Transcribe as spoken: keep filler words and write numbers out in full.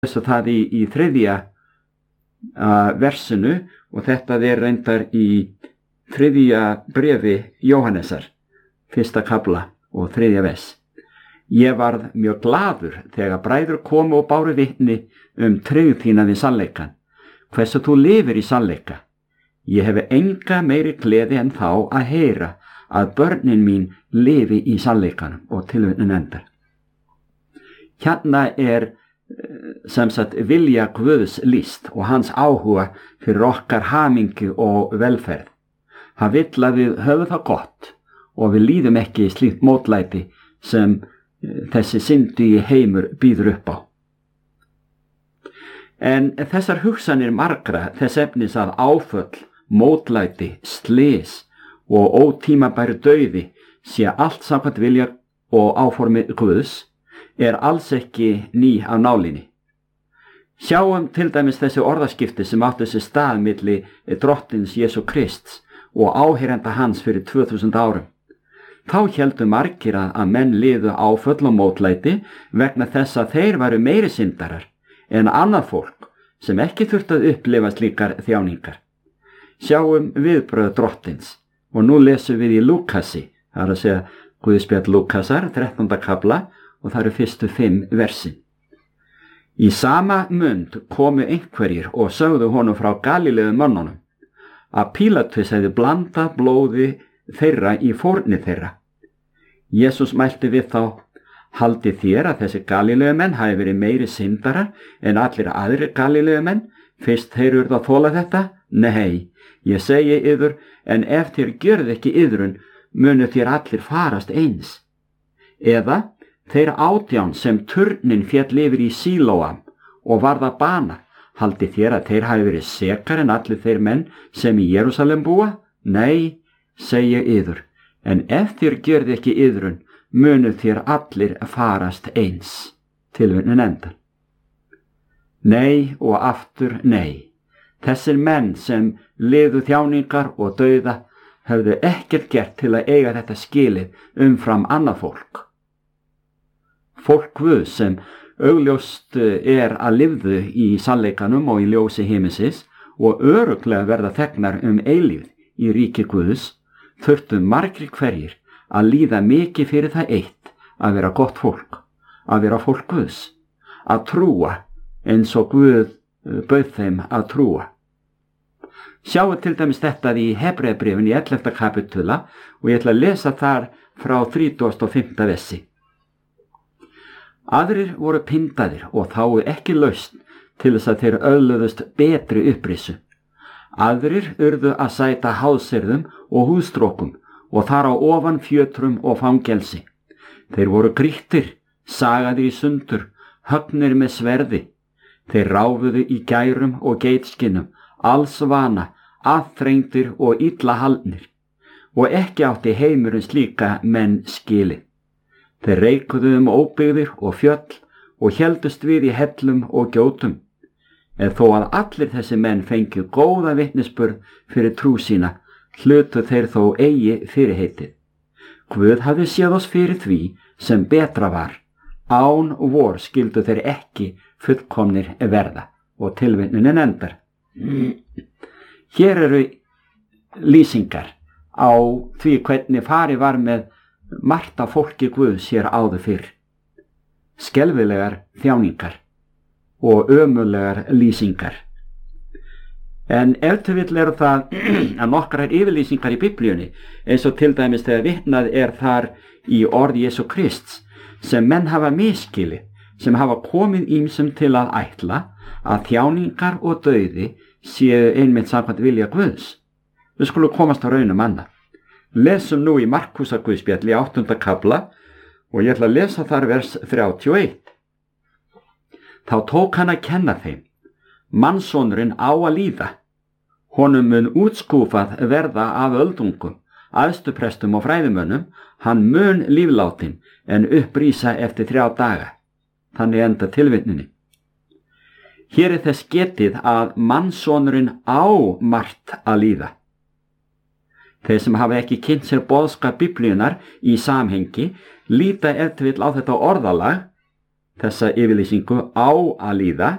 þess að það í, í þriðja uh, versinu, og þetta er reyndar í þriðja brefi Jóhannesar, fyrsta kafla og þriðja vers. Ég varð mjög glaður þegar bræður komu og báru vitni um tryggð þína við sannleikann, hversu þú lifir í sannleika. Ég hefi enga meiri gleði en þá að heyra að börnin mín lifi í sannleikanum, og tilvitnun endar. Hérna er sem sagt vilja Guðs lýst og hans áhuga fyrir okkar hamingju og velferð. Hann vill að við höfum það gott og við líðum ekki í slíkt mótlæti sem þessi syndi heimur býður upp á. En þessar hugsanir margra þess efnis að áföll, mótlæti, slys og ótímabæru dauði sé allt samkvæmt vilja og áformi Guðs er alls ekki ný af nálinni. Sjáum til dæmis þessi orðaskipti sem áttu sér stað milli drottins Jesú Krists og áheyrenda hans fyrir tvö þúsund árum. Þá héldu margir að menn liðu áföll og mótlæti vegna þess að þeir væru meiri syndarar en annað fólk sem ekki þurfti að upplifa slíkar þjáningar. Sjáum viðbrögð drottins, og nú lesum við í Lúkasi, það er að segja Guðspjall Lúkasar, þrettánda kafla, og það eru fyrstu fimm versin. Í sama mund komu einhverjir og sögðu honum frá Galilegu mönnunum að Pílatus hefði blandað blóði þeirra í fórni þeirra. Jesús mælti við þá: haldið þér að þessi Galilegu menn hafi verið meiri syndarar en allir aðrir Galilegu menn, fyrst þeir urðu að þola þetta? Nei, ég segi yður, en ef þér gjörð ekki yðrun, munu þér allir farast eins. Eða þeir átján sem turnin féll yfir í Sílóam og varð að bana, haldið þér að þeir hafi verið sekar en allir þeir menn sem í Jerúsalem búa? Nei, segi ég yður, en ef þér gjörð ekki yðrun, munu þér allir farast eins. Tilvitnun endar. Nei og aftur nei. Þessir menn sem liðu þjáningar og dauða höfðu ekkert gert til að eiga þetta skilið umfram annað fólk. Fólk Guðs sem augljóst er að lifðu í sannleikanum og í ljósi himinsins og örugglega verða þegnar um eilífð í ríki Guðs, þurftu margir hverjir að líða mikið fyrir það eitt að vera gott fólk, að vera fólk Guðs, að trúa eins og Guð bauð þeim að trúa. Sjáu til dæmis þetta í Hebreabréfinu í ellefta kapitula og ég ætla að lesa þar frá þrítugasta og fimmta versi. Aðrir voru pyndaðir og þáu ekki lausn til þess að þeir öðluðust betri upprisu. Aðrir urðu að sæta hásirðum og húðstrókum og þar á ofan fjötrum og fangelsi. Þeir voru grýttir, sagaðir í sundur, höggnir með sverði. Þeir ráfuðu í gærum og geitskinnum, alls vana, aðþrengdir og illa haldnir, og ekki átti heimurinn slíka menn skilið. Þeir reikuðu um óbyggðir og fjöll og héldust við í hellum og gjótum. En þó að allir þessi menn fengju góða vitnisburð fyrir trú sína, hlutu þeir þó eigi fyrirheitið. Guð hafði séð oss fyrir því sem betra var. Án vor skildu þeir ekki fullkomnir verða, og tilvitnunin endar. Hér eru lýsingar á því hvernig farið var með margt af fólki Guðs hér áður fyrr. Skelfilegar þjáningar og ömurlegar lýsingar. En ef til vill eru það að nokkrar yfirlýsingar í Biblíunni, eins og til dæmis þegar vitnað er þar í orð Jesú Krists, sem menn hafa misskilið, sem hafa komið ýmsum til að ætla að þjáningar og dauði séu einmitt samkvæmt vilja Guðs. Við skulum komast á raunum annað. Lesum nú í Markúsar Guðspjalli í áttunda kafla og ég ætla að lesa þar vers þrjátíu og eitt. Þá tók hann að kenna þeim: Mannssonurinn á að líða. Honum mun útskúfað verða af öldungum, æðstuprestum og fræðimönnum, hann mun lífláttinn en upprísa eftir þrjá daga. Þannig enda tilvitnunin. Hér er þess getið að mannssonurinn á margt að líða. Þeir sem hafa ekki kynnt sér boðskap Biblíunnar í samhengi líta ef til vill á þetta orðalag, þessa yfirlýsingu á að líða,